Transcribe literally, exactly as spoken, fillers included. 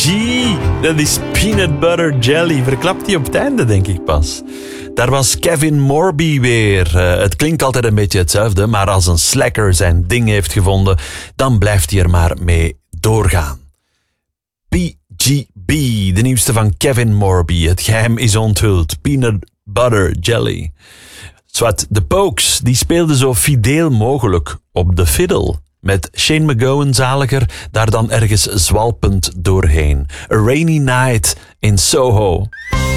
Dat is peanut butter jelly. Verklapt hij op het einde, denk ik pas. Daar was Kevin Morby weer. Uh, het klinkt altijd een beetje hetzelfde, maar als een slacker zijn ding heeft gevonden, dan blijft hij er maar mee doorgaan. P G B, de nieuwste van Kevin Morby. Het geheim is onthuld. Peanut butter jelly. Zwat, de Pokes, die speelden zo fideel mogelijk op de fiddle. Met Shane McGowan zaliger, daar dan ergens zwalpend doorheen. A rainy night in Soho.